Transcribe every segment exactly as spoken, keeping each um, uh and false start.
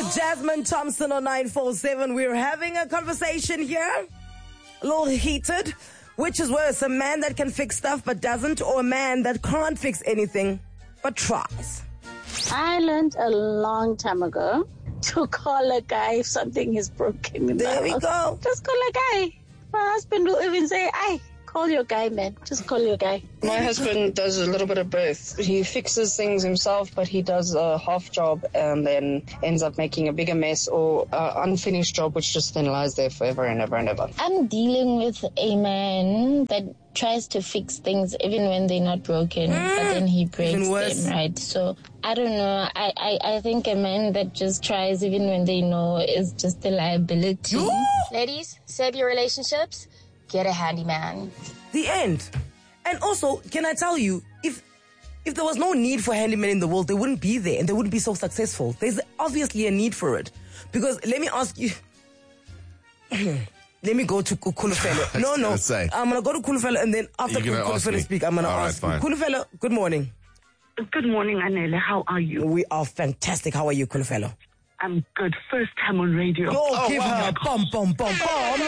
Jasmine Thompson on nine four seven. We're having a conversation here. A little heated. Which is worse, a man that can fix stuff but doesn't, or a man that can't fix anything but tries? I learned a long time ago to call a guy if something is broken in the There we house. go. Just call a guy. My husband will even say, "Ay, call your guy, man. Just call your guy." My husband does a little bit of both. He fixes things himself, but he does a half job and then ends up making a bigger mess or uh, unfinished job, which just then lies there forever and ever and ever. I'm dealing with a man that tries to fix things even when they're not broken, mm. but then he breaks them, right? So I don't know. I, I, I think a man that just tries even when they know is just a liability. Ooh. Ladies, save your relationships. Get a handyman. The end. And also, can I tell you, if if there was no need for handymen in the world, they wouldn't be there and they wouldn't be so successful. There's obviously a need for it. Because let me ask you, let me go to Kulufelo. No, no. Say. I'm going to go to Kulufelo and then after Kulufelo speak, I'm going to ask right, you. Kulufelo, good morning. Good morning, Anele. How are you? We are fantastic. How are you, Kulufelo? I'm good. First time on radio. Go oh, give wow. her a bum, bum, bum, bum.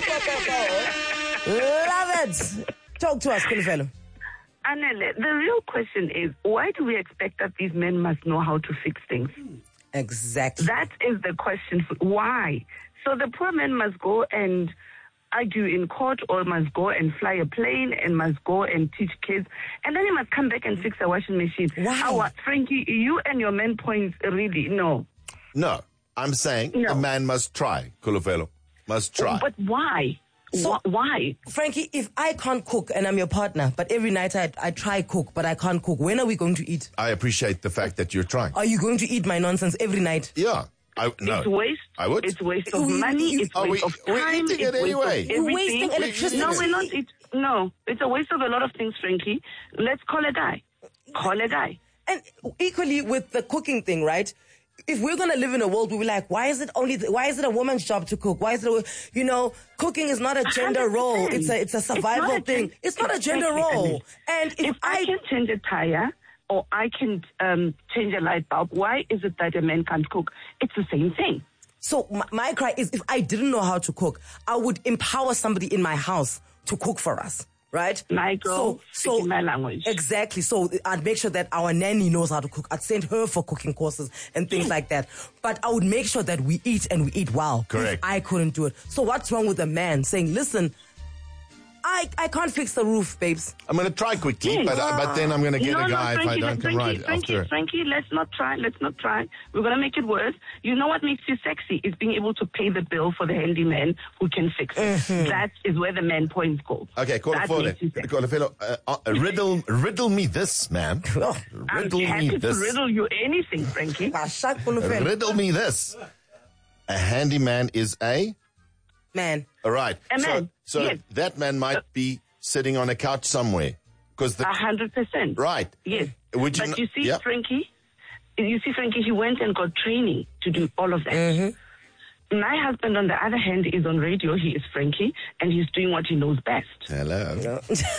Love it. Talk to us, Kulufelo. Anele, the real question is, why do we expect that these men must know how to fix things? Exactly. That is the question. Why? So the poor man must go and argue in court, or must go and fly a plane, and must go and teach kids, and then he must come back and fix a washing machine. Wow. Our, Frankie, you and your men points really, no. No, I'm saying no. the man must try, Kulufelo. Must try. But why? So, Wh- why? Frankie, if I can't cook and I'm your partner, but every night I, I try cook, but I can't cook, when are we going to eat? I appreciate the fact that you're trying. Are you going to eat my nonsense every night? Yeah. I, no. It's waste. I would. It's waste of We- money. you- It's Are waste we- of we're time. eating It's it waste anyway. of You're everything. wasting electricity. No, we're not. It, no, it's a waste of a lot of things, Frankie. Let's call a guy. Call a guy. And equally with the cooking thing, right? If we're going to live in a world where we're like, why is it only, the, why is it a woman's job to cook? Why is it, a, you know, cooking is not a gender one hundred percent. role. It's a, it's a survival It's not a thing. gen- It's not a gender Exactly. role. And if, If I, I, can change a tire or I can um, change a light bulb, why is it that a man can't cook? It's the same thing. so my, my cry is if I didn't know how to cook, I would empower somebody in my house to cook for us. Right? My girl, so, speaking my language. Exactly. So I'd make sure that our nanny knows how to cook. I'd send her for cooking courses and things like that. But I would make sure that we eat and we eat well. Correct. If I couldn't do it. So what's wrong with a man saying, listen, I, I can't fix the roof, babes. I'm going to try quickly, Yes. but, uh, but then I'm going to get no, a guy no, if I Frankie, don't come Frankie, right Frankie, after. Frankie, let's not try. Let's not try. We're going to make it worse. You know what makes you sexy is being able to pay the bill for the handyman who can fix it. Mm-hmm. That is where the man points go. Okay, call That it for makes you sexy. Kulufelo. Uh, uh, riddle, riddle me this, man. Oh, Riddle I'm happy me to this. riddle you anything, Frankie. Ashak Kulufelo. Riddle me this. A handyman is a? Man. All right. A so, man, So yes. that man might be sitting on a couch somewhere. Because the A hundred percent. right. Yes. Would you but kn- you see, yeah. Frankie, you see, Frankie, he went and got training to do all of that. Mm-hmm. My husband, on the other hand, is on radio. He is Frankie, and he's doing what he knows best. Hello.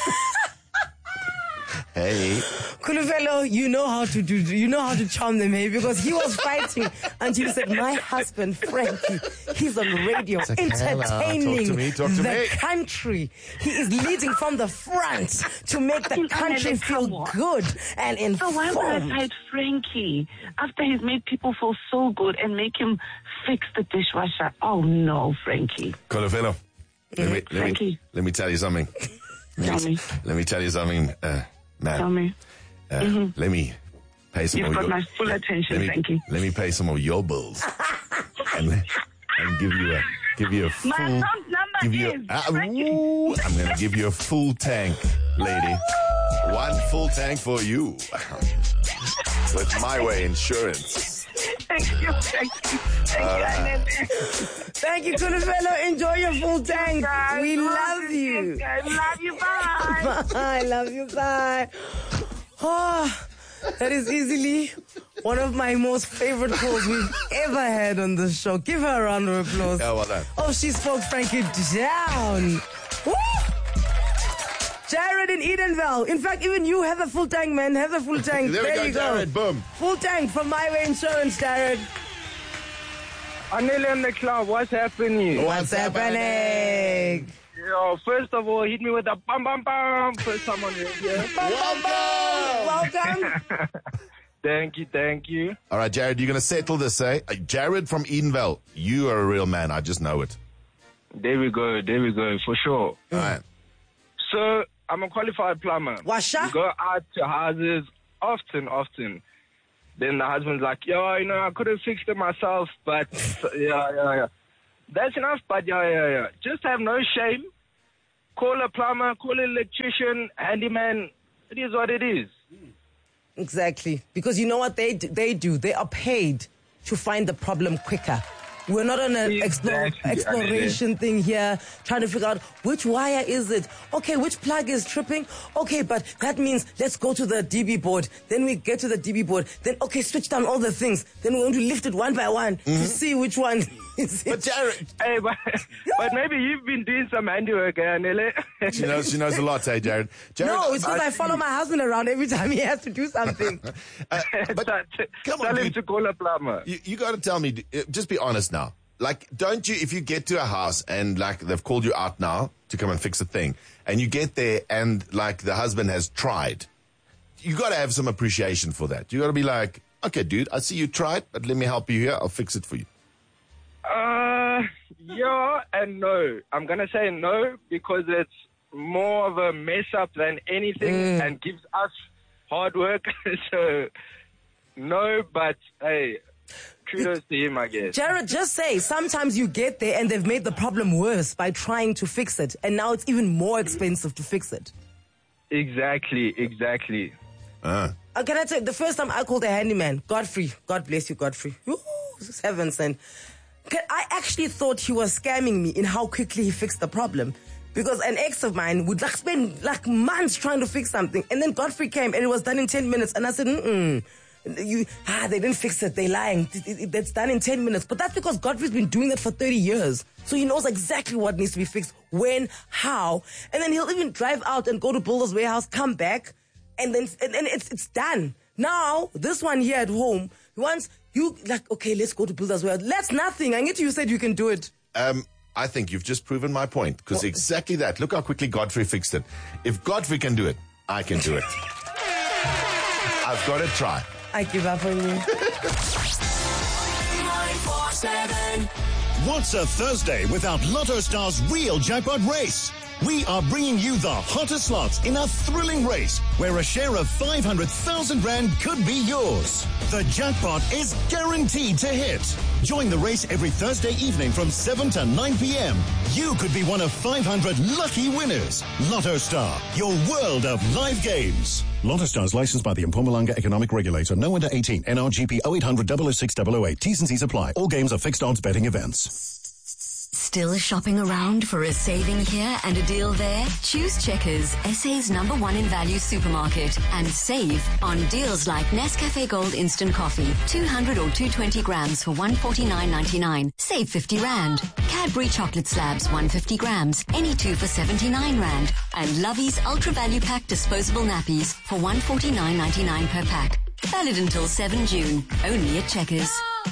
Hey. Kulufelo, you know how to do, you know how to charm them, hey? Because he was fighting until he said, my husband, Frankie, he's on radio, like, entertaining hello, talk to me, talk to the me. country. He is leading from the front to make the Fucking country Anele, feel come on. good and So why would I informed. fight Frankie after he's made people feel so good and make him fix the dishwasher? Oh no, Frankie. Kulufelo. Let me, let, me, Frankie. let me tell you something. Tell me. Let me tell you something, uh, man. Tell me. Uh, Mhm. Let me pay some You've of got your, my full attention, let me, Frankie. Let me pay some of your bills and, and give you a give you a full My account number give you is a, ah, Frankie. ooh, I'm gonna give you a full tank, lady. One full tank for you with My Way Insurance. Thank you, Frankie. Thank All you, right. Anele. Thank you, Kulufelo. Enjoy your full tank. Guys, We love you. Guys, love you. Bye. I love you, bye. Oh, that is easily one of my most favorite calls we've ever had on this show. Give her a round of applause. How about that? Oh, she spoke Frankie down. Woo! Jared in Edenville. In fact, even you have a full tank, man. Have a full tank. There we go, you Jared. Boom. Full tank from My Way Insurance, Jared. Anele in the club, what's happening? What's happening? Yo, first of all, hit me with a bam bam bam. First time on here. Welcome. Welcome. Thank you, thank you. All right, Jared, you're going to settle this, eh? Uh, Jared from Edenvale, you are a real man. I just know it. There we go, there we go, for sure. All right. So, I'm a qualified plumber. Washa? We go out to houses often, often. Then the husband's like, yo, you know, I could have fixed it myself, but yeah, yeah, yeah. That's enough, but yeah, yeah, yeah. Just have no shame. Call a plumber, call an electrician, handyman. It is what it is. Exactly. Because you know what they do? They do? They are paid to find the problem quicker. We're not on an explore, Exactly. exploration thing here, trying to figure out which wire is it. Okay, which plug is tripping? Okay, but that means let's go to the D B board. Then we get to the D B board. Then, okay, switch down all the things. Then we're going to lift it one by one Mm-hmm. to see which one is it. But Jared, Hey, but, but maybe you've been doing some handiwork, eh, Anele? she knows, she knows a lot, eh, Jared? Jared, No, it's because I I follow my husband around every time he has to do something. uh, but Tell come on, tell him dude. to call a plumber. You, you got to tell me, uh, just be honest now. Like, don't you, if you get to a house and, like, they've called you out now to come and fix a thing, and you get there and, like, the husband has tried, you got to have some appreciation for that. You got to be like, okay, dude, I see you tried, but let me help you here. I'll fix it for you. Uh, yeah and no. I'm going to say no because it's more of a mess up than anything and gives us hard work. So, no, but, hey, kudos to him, I guess. Jared, just say, sometimes you get there and they've made the problem worse by trying to fix it. And now it's even more expensive to fix it. Exactly, exactly. Uh. Uh, can I tell you, the first time I called a handyman, Godfrey, God bless you, Godfrey. Ooh, heavens. And I actually thought he was scamming me in how quickly he fixed the problem. Because an ex of mine would like spend like months trying to fix something. And then Godfrey came and it was done in ten minutes. And I said, mm-mm. You, ah, they didn't fix it. They're lying. It, it, that's done in ten minutes. But that's because Godfrey's been doing it for thirty years. So he knows exactly what needs to be fixed, when, how. And then he'll even drive out and go to Builder's Warehouse, come back, and then and, and it's it's done. Now, this one here at home, he wants you, like, okay, let's go to Builder's Warehouse. That's nothing. I get you said you can do it. Um, I think you've just proven my point, because exactly that. Look how quickly Godfrey fixed it. If Godfrey can do it, I can do it. I've got to try. I give up on you. What's a Thursday without Lotto Star's real jackpot race? We are bringing you the hottest slots in a thrilling race where a share of five hundred thousand rand could be yours. The jackpot is guaranteed to hit. Join the race every Thursday evening from seven to nine p.m. You could be one of five hundred lucky winners. Lotto Star, your world of live games. Lotto Star is licensed by the Mpumalanga Economic Regulator. No under eighteen. N R G P oh eight hundred, double oh six, double oh eight. T's and C's apply. All games are fixed odds betting events. Still shopping around for a saving here and a deal there? Choose Checkers, S A's number one in value supermarket, and save on deals like Nescafe Gold Instant Coffee, two hundred or two hundred twenty grams for one hundred forty-nine ninety-nine. Save fifty rand. Cadbury chocolate slabs, one hundred fifty grams, any two for seventy-nine rand. And Lovey's Ultra Value Pack disposable nappies for one hundred forty-nine ninety-nine per pack. Valid until seventh June. Only at Checkers.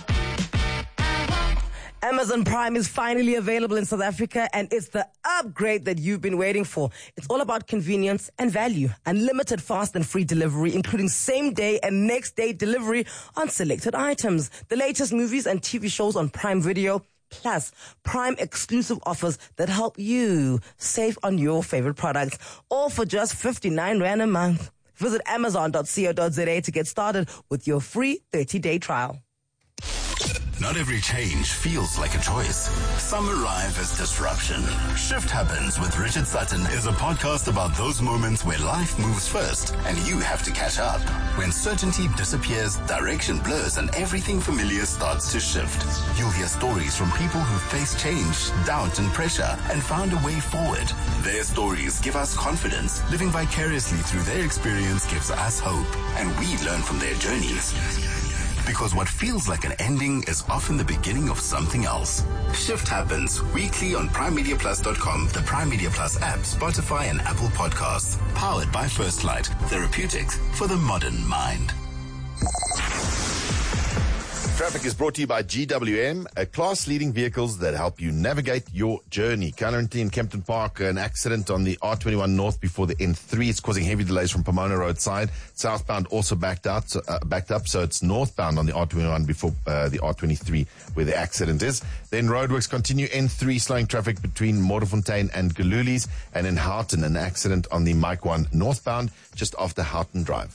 Amazon Prime is finally available in South Africa, and it's the upgrade that you've been waiting for. It's all about convenience and value. Unlimited fast and free delivery, including same day and next day delivery on selected items. The latest movies and T V shows on Prime Video, plus Prime exclusive offers that help you save on your favorite products. All for just fifty-nine rand a month. Visit amazon dot co dot za to get started with your free thirty-day trial. Not every change feels like a choice. Some arrive as disruption. Shift Happens with Richard Sutton is a podcast about those moments where life moves first and you have to catch up. When certainty disappears, direction blurs, and everything familiar starts to shift. You'll hear stories from people who faced change, doubt, and pressure and found a way forward. Their stories give us confidence. Living vicariously through their experience gives us hope, and we learn from their journeys. Because what feels like an ending is often the beginning of something else. Shift Happens weekly on prime media plus dot com, the Prime Media Plus app, Spotify, and Apple Podcasts. Powered by First Light, therapeutics for the modern mind. Traffic is brought to you by G W M, a class-leading vehicles that help you navigate your journey. Currently in Kempton Park, an accident on the R twenty-one north before the N three. It's causing heavy delays from Pomona Road side. Southbound also backed out, so, uh, backed up, so it's northbound on the R twenty-one before uh, the R twenty-three where the accident is. Then roadworks continue. N three slowing traffic between Modderfontein and Galulies, and in Houghton, an accident on the Mike one northbound just after Houghton Drive.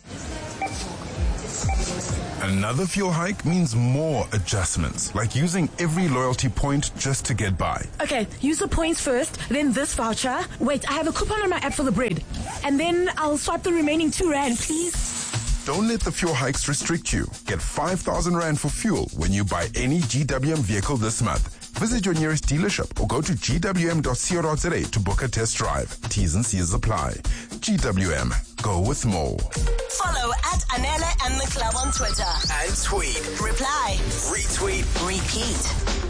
Another fuel hike means more adjustments, like using every loyalty point just to get by. Okay, use the points first, then this voucher. Wait, I have a coupon on my app for the bread. And then I'll swipe the remaining two rand, please. Don't let the fuel hikes restrict you. Get five thousand rand for fuel when you buy any G W M vehicle this month. Visit your nearest dealership or go to g w m dot co dot za to book a test drive. T's and C's apply. G W M. Go with more. Follow at Anela and the Club on Twitter. And tweet. Reply. Retweet. Repeat.